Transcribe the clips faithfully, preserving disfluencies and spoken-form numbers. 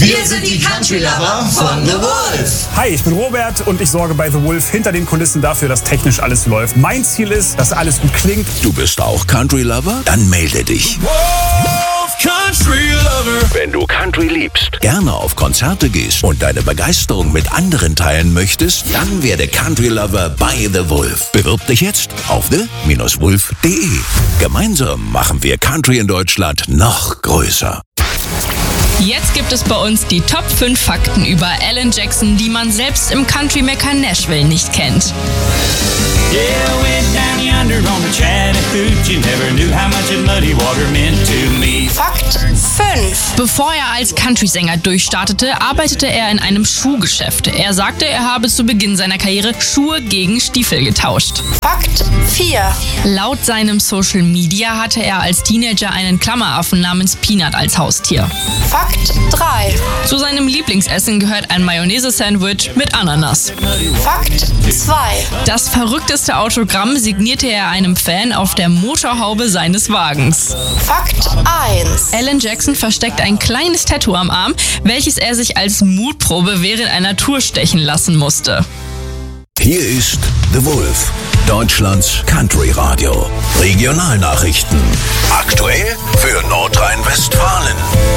Wir sind die Country Lover von The Wolf. Hi, ich bin Robert und ich sorge bei The Wolf hinter den Kulissen dafür, dass technisch alles läuft. Mein Ziel ist, dass alles gut klingt. Du bist auch Country Lover? Dann melde dich. Wolf Country Lover. Wenn du Country liebst, gerne auf Konzerte gehst und deine Begeisterung mit anderen teilen möchtest, dann werde Country Lover bei The Wolf. Bewirb dich jetzt auf the Bindestrich wolf punkt de. Gemeinsam machen wir Country in Deutschland noch größer. Jetzt gibt es bei uns die Top fünf Fakten über Alan Jackson, die man selbst im Country-Mecker Nashville nicht kennt. Yeah, went down yonder on the Chattahoochee, never knew how much of muddy water meant to me. Fakt fünf. Bevor er als Country-Sänger durchstartete, arbeitete er in einem Schuhgeschäft. Er sagte, er habe zu Beginn seiner Karriere Schuhe gegen Stiefel getauscht. Fakt vier. Laut seinem Social Media hatte er als Teenager einen Klammeraffen namens Peanut als Haustier. Fakt drei. Zu seinem Lieblingsessen gehört ein Mayonnaise-Sandwich mit Ananas. Fakt zwei. Das verrückteste Autogramm signierte er einem Fan auf der Motorhaube seines Wagens. Fakt eins. Alan Jackson versteckt ein kleines Tattoo am Arm, welches er sich als Mutprobe während einer Tour stechen lassen musste. Hier ist The Wolf, Deutschlands Country Radio. Regionalnachrichten. Aktuell für Nordrhein-Westfalen.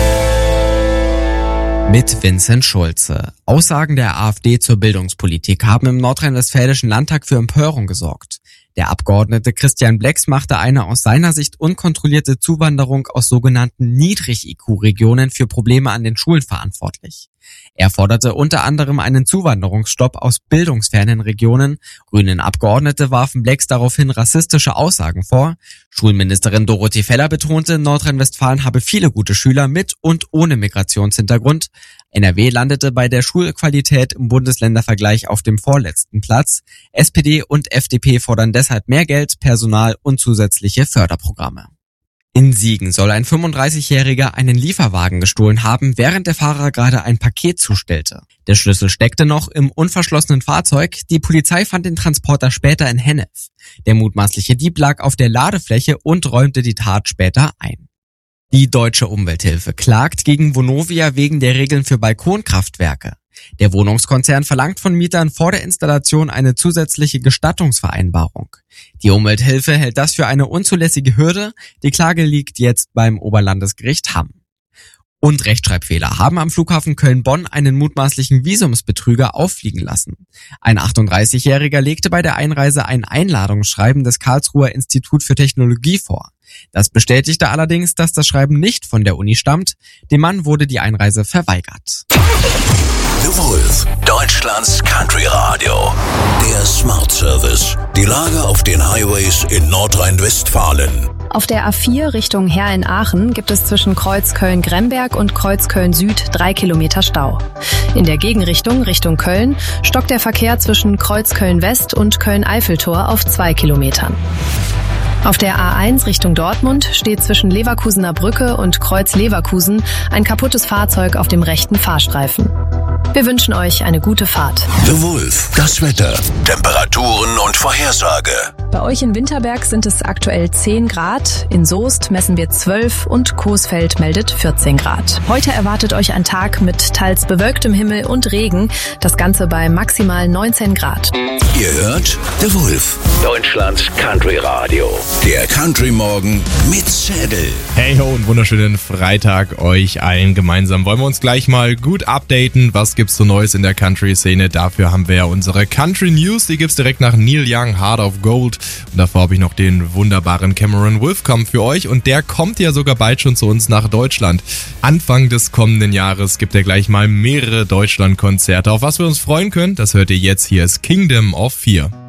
Mit Vincent Schulze. Aussagen der AfD zur Bildungspolitik haben im nordrhein-westfälischen Landtag für Empörung gesorgt. Der Abgeordnete Christian Blex machte eine aus seiner Sicht unkontrollierte Zuwanderung aus sogenannten Niedrig-I Q-Regionen für Probleme an den Schulen verantwortlich. Er forderte unter anderem einen Zuwanderungsstopp aus bildungsfernen Regionen. Grünen Abgeordnete warfen Blex daraufhin rassistische Aussagen vor. Schulministerin Dorothee Feller betonte, Nordrhein-Westfalen habe viele gute Schüler mit und ohne Migrationshintergrund. N R W landete bei der Schulqualität im Bundesländervergleich auf dem vorletzten Platz. S P D und F D P fordern deshalb mehr Geld, Personal und zusätzliche Förderprogramme. In Siegen soll ein fünfunddreißigjähriger einen Lieferwagen gestohlen haben, während der Fahrer gerade ein Paket zustellte. Der Schlüssel steckte noch im unverschlossenen Fahrzeug. Die Polizei fand den Transporter später in Hennef. Der mutmaßliche Dieb lag auf der Ladefläche und räumte die Tat später ein. Die Deutsche Umwelthilfe klagt gegen Vonovia wegen der Regeln für Balkonkraftwerke. Der Wohnungskonzern verlangt von Mietern vor der Installation eine zusätzliche Gestattungsvereinbarung. Die Umwelthilfe hält das für eine unzulässige Hürde. Die Klage liegt jetzt beim Oberlandesgericht Hamm. Und Rechtschreibfehler haben am Flughafen Köln-Bonn einen mutmaßlichen Visumsbetrüger auffliegen lassen. Ein achtunddreißigjähriger legte bei der Einreise ein Einladungsschreiben des Karlsruher Institut für Technologie vor. Das bestätigte allerdings, dass das Schreiben nicht von der Uni stammt. Dem Mann wurde die Einreise verweigert. The Wolf, Deutschlands Country Radio. Der Smart Service. Die Lage auf den Highways in Nordrhein-Westfalen. Auf der A vier Richtung Heer in Aachen gibt es zwischen Kreuz Köln-Gremberg und Kreuz Köln-Süd drei Kilometer Stau. In der Gegenrichtung Richtung Köln stockt der Verkehr zwischen Kreuz Köln-West und Köln-Eiffeltor auf zwei Kilometern. Auf der A eins Richtung Dortmund steht zwischen Leverkusener Brücke und Kreuz Leverkusen ein kaputtes Fahrzeug auf dem rechten Fahrstreifen. Wir wünschen euch eine gute Fahrt. The Wolf, das Wetter, Temperaturen und Vorhersage. Bei euch in Winterberg sind es aktuell zehn Grad, in Soest messen wir zwölf und Coesfeld meldet vierzehn Grad. Heute erwartet euch ein Tag mit teils bewölktem Himmel und Regen, das Ganze bei maximal neunzehn Grad. Ihr hört The Wolf, Deutschlands Country Radio. Der Country Morgen mit Zedel. Hey ho und wunderschönen Freitag euch allen gemeinsam. Wollen wir uns gleich mal gut updaten, was gibt's so Neues in der Country-Szene? Dafür haben wir ja unsere Country News, die gibt's direkt nach Neil Young, Heart of Gold. Und davor habe ich noch den wunderbaren Cameron Wolfkamp für euch und der kommt ja sogar bald schon zu uns nach Deutschland. Anfang des kommenden Jahres gibt er gleich mal mehrere Deutschland-Konzerte. Auf was wir uns freuen können, das hört ihr jetzt. Hier ist Kingdom of Fear.